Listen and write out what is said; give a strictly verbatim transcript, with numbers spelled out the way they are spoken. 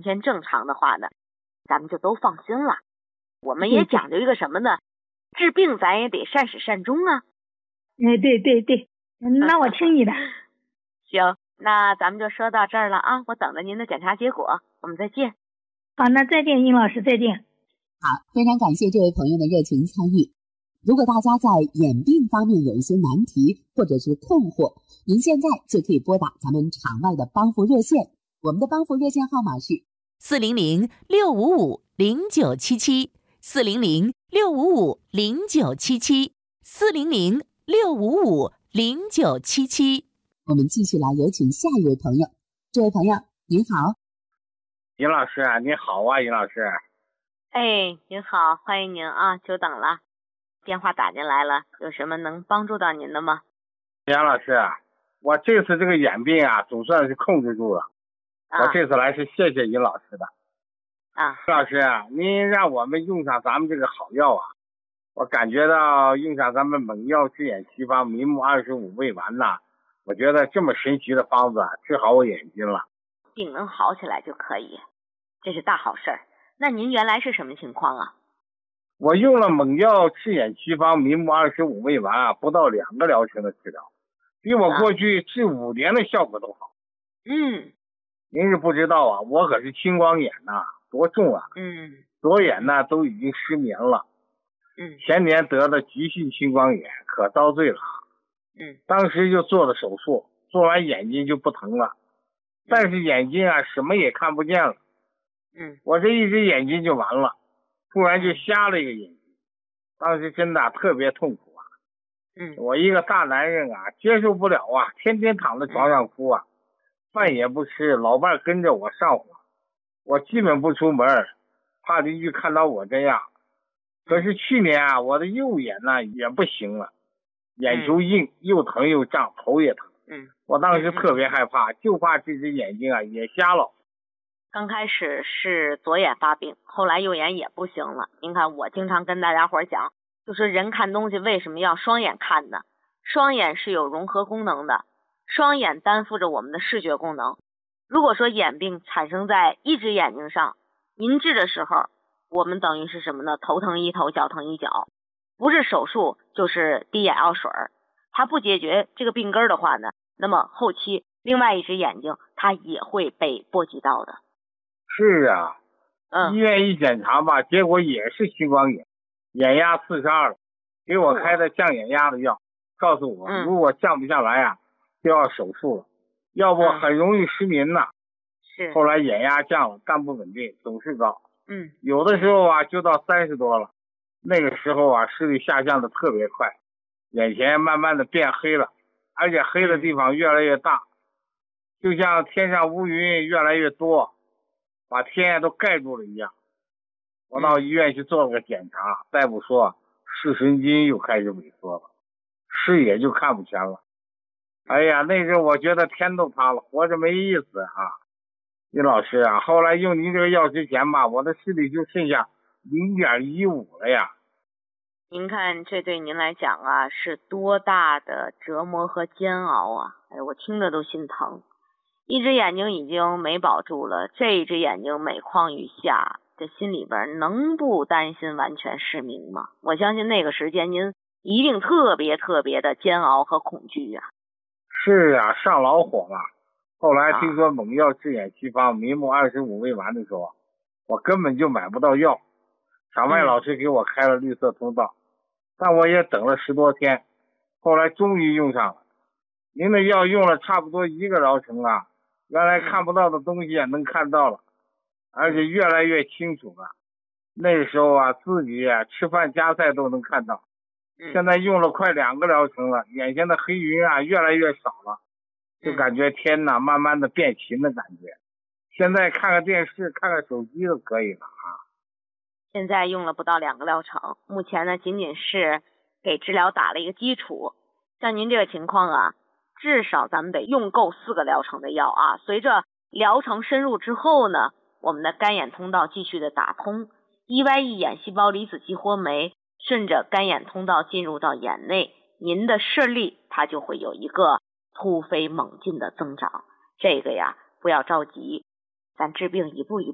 全正常的话呢，咱们就都放心了。我们也讲究一个什么呢？治病咱也得善始善终啊。 哎，对对对，那我听你的。 行，那咱们就说到这儿了啊，我等着您的检查结果，我们再见。 好，那再见，殷老师，再见。 好，非常感谢这位朋友的热情参与。如果大家在眼病方面有一些难题或者是困惑，您现在就可以拨打咱们场外的帮扶热线，我们的帮扶热线号码是四零零六五五零九七七，四零零六五五零九七七，四零零六五五零九七七。 我们继续来有请下一位朋友。这位朋友您好。 尹老师您好啊，尹老师。 哎，您好，欢迎您啊，久等了。电话打进来了，有什么能帮助到您的吗？ 杨老师，我这次这个眼病啊，总算是控制住了。啊、我这次来是谢谢尹老师的。 啊， 尹老师，您让我们用上咱们这个好药啊，我感觉到用上咱们猛药治眼奇方明目二十五味丸呐，我觉得这么神奇的方子啊，治好我眼睛了。 病能好起来就可以，这是大好事儿。那您原来是什么情况啊？ 我用了猛药治眼奇方明目二十五味丸啊，不到两个疗程的治疗，比我过去治五年的效果都好。 嗯， 您是不知道啊，我可是青光眼呐、啊，多重啊！ 嗯， 左眼呢都已经失眠了。 嗯， 前年得的急性青光眼，可遭罪了。 嗯， 当时就做了手术，做完眼睛就不疼了，但是眼睛啊什么也看不见了。 嗯， 我这一只眼睛就完了，突然就瞎了一个眼睛，当时真的、啊、特别痛苦啊。 嗯， 我一个大男人啊，接受不了啊，天天躺在床上哭啊，嗯、饭也不吃，老伴跟着我上火，我基本不出门，怕邻居看到我这样。可是去年啊，我的右眼呢也不行了，眼球硬，又疼又胀，头也疼。 嗯， 我当时特别害怕，就怕这只眼睛啊也瞎了。 刚开始是左眼发病，后来右眼也不行了。您看，我经常跟大家伙讲，就是人看东西为什么要双眼看呢？双眼是有融合功能的，双眼担负着我们的视觉功能。如果说眼病产生在一只眼睛上，您治的时候，我们等于是什么呢？头疼医头，脚疼医脚，不是手术就是滴眼药水。它不解决这个病根的话呢，那么后期另外一只眼睛它也会被波及到的。 是啊， 嗯， 医院一检查吧，结果也是青光眼，眼压四十二了，给我开的降眼压的药，告诉我、嗯、如果降不下来啊，就要手术了，要不很容易失明呐、啊。 是。 后来眼压降了，但不稳定，总是高。 嗯， 有的时候啊就到三十多了，那个时候啊视力下降的特别快，眼前慢慢的变黑了，而且黑的地方越来越大，就像天上乌云越来越多，把天都盖住了一样。我到医院去做了个检查，大夫说视神经又开始萎缩了，视野就看不前了。哎呀，那时候我觉得天都塌了，活着没意思啊。李老师啊，后来用您这个药之前吧，我的视力就剩下 零点一五 了呀。 您看这对您来讲啊是多大的折磨和煎熬啊！哎，我听着都心疼。一只眼睛已经没保住了，这一只眼睛每况愈下，这心里边能不担心完全失明吗？我相信那个时间您一定特别特别的煎熬和恐惧啊。 是啊，上老火了。后来听说猛药治眼奇方明目二十五味丸的时候，我根本就买不到药，场外老师给我开了绿色通道、嗯、但我也等了十多天，后来终于用上了。您的药用了差不多一个疗程啊，原来看不到的东西也能看到了，而且越来越清楚了。那个时候啊，自己啊吃饭夹菜都能看到。现在用了快两个疗程了，眼前的黑云啊越来越少了，就感觉天呐慢慢的变晴的感觉。现在看个电视看个手机都可以了啊。 现在用了不到两个疗程，目前呢仅仅是给治疗打了一个基础。像您这个情况啊，至少咱们得用够四个疗程的药啊。随着疗程深入之后呢，我们的干眼通道继续的打通， E Y E 眼细胞离子激活酶顺着干眼通道进入到眼内，您的视力它就会有一个突飞猛进的增长。这个呀不要着急，咱治病一步一步